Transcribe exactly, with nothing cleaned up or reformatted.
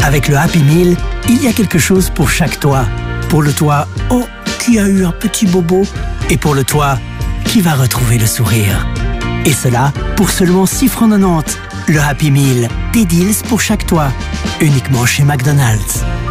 Avec le Happy Meal, il y a quelque chose pour chaque toit. Pour le toit, oh, qui a eu un petit bobo. Et pour le toit, qui va retrouver le sourire. Et cela pour seulement six francs quatre-vingt-dix. Le Happy Meal, des deals pour chaque toit. Uniquement chez McDonald's.